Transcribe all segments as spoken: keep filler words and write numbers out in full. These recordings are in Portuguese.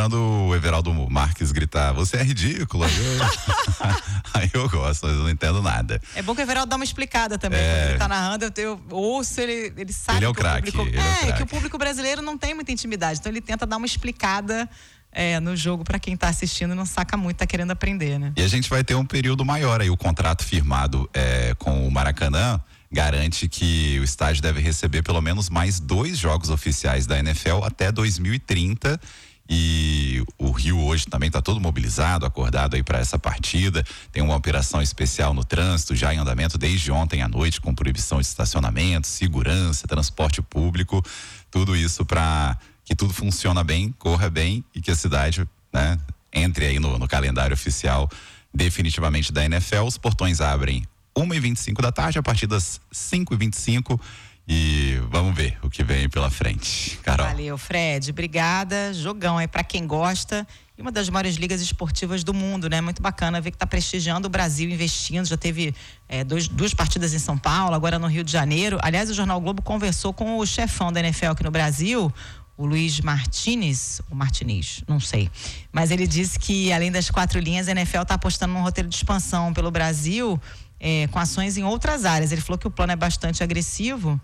esperando o Everaldo Marques gritar, você é ridículo. Aí eu, aí eu gosto, mas eu não entendo nada. É bom que o Everaldo dá uma explicada também. É... Quando ele tá narrando, eu, eu ouço, ele, ele sabe ele é o que craque, o público... ele é, o é, craque. que o público brasileiro não tem muita intimidade. Então ele tenta dar uma explicada é, no jogo para quem tá assistindo e não saca muito, tá querendo aprender, né? E a gente vai ter um período maior aí. O contrato firmado é, com o Maracanã garante que o estádio deve receber pelo menos mais dois jogos oficiais da N F L até dois mil e trinta. E o Rio hoje também está todo mobilizado, acordado aí para essa partida. Tem uma operação especial no trânsito já em andamento desde ontem à noite, com proibição de estacionamento, segurança, transporte público, tudo isso para que tudo funcione bem, corra bem e que a cidade, né, entre aí no, no calendário oficial definitivamente da N F L. Os portões abrem uma e vinte e cinco da tarde, a partir das cinco e vinte e cinco. E vamos ver o que vem pela frente. Carol. Valeu, Fred. Obrigada. Jogão aí pra quem gosta. E uma das maiores ligas esportivas do mundo, né? Muito bacana ver que tá prestigiando o Brasil, investindo. Já teve é, dois, duas partidas em São Paulo, agora no Rio de Janeiro. Aliás, o Jornal Globo conversou com o chefão da N F L aqui no Brasil, o Luiz Martinez, ou Martinez, não sei. Mas ele disse que, além das quatro linhas, a N F L tá apostando num roteiro de expansão pelo Brasil, É, com ações em outras áreas. Ele falou que o plano é bastante agressivo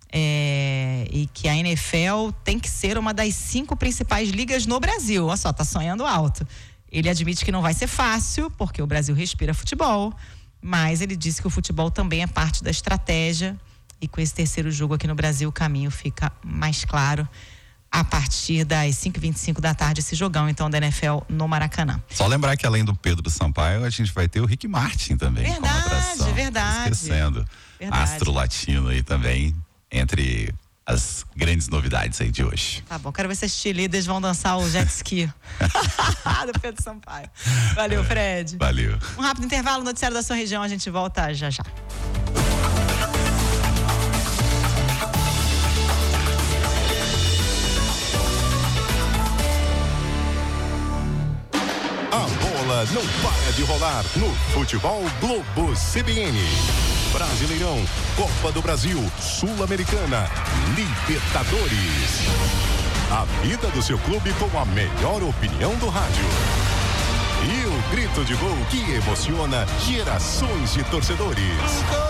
é, e que a N F L tem que ser uma das cinco principais ligas no Brasil. Olha só, tá sonhando alto. Ele admite que não vai ser fácil, porque o Brasil respira futebol, mas ele disse que o futebol também é parte da estratégia e com esse terceiro jogo aqui no Brasil o caminho fica mais claro a partir das cinco e vinte e cinco da tarde, esse jogão então da N F L no Maracanã. Só lembrar que além do Pedro Sampaio, a gente vai ter o Rick Martin também. Verdade, como atração. verdade. Esquecendo. Verdade. Astro latino aí também, entre as grandes novidades aí de hoje. Tá bom, quero ver se as cheerleaders vão dançar o jet ski do Pedro Sampaio. Valeu, Fred. Valeu. Um rápido intervalo, noticiário da sua região, a gente volta já já. Não para de rolar no Futebol Globo C B N. Brasileirão, Copa do Brasil, Sul-Americana, Libertadores. A vida do seu clube com a melhor opinião do rádio. E o grito de gol que emociona gerações de torcedores.